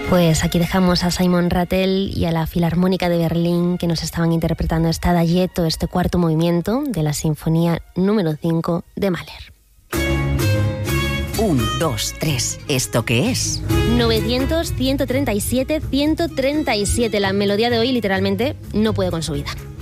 Pues aquí dejamos a Simon Rattle y a la Filarmónica de Berlín, que nos estaban interpretando este Adagietto, este cuarto movimiento de la Sinfonía número 5 de Mahler. 1, 2, 3. ¿Esto qué es? 900, 137, 137. La melodía de hoy literalmente no puede con su vida.